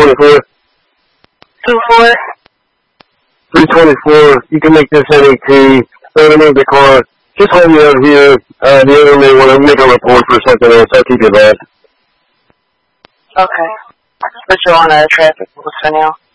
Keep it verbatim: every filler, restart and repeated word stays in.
twenty-four. Two four. three twenty-four. You can make this N E T. So to move the car. Just hold me over here. Uh, the owner may want to make a report for something else. I'll keep you back. Okay. Put you on a traffic rules for now.